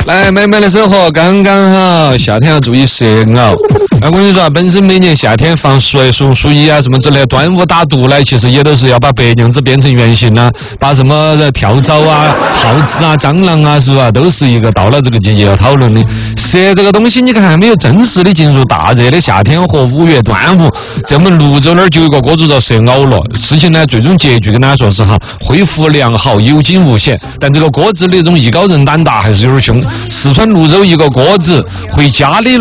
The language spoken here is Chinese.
来，美美的生活刚刚好，夏天要注意蛇咬。我跟你说，本身每年夏天放鼠疫啊什么之类，端午打毒呢，其实也都是要把白娘子变成原形啊，把什么跳蚤啊、耗子啊、蟑螂啊，是吧？都是一个到了这个季节要讨论的。蛇这个东西，你看还没有正式的进入大热的夏天和5月端午，在我们泸州那儿就有个锅主遭蛇咬了。事情呢，最终结局跟大家说是哈，恢复良好，有惊无险。但这个锅子的这种艺高人胆大，还是有点凶。四川泸州一个锅子回家里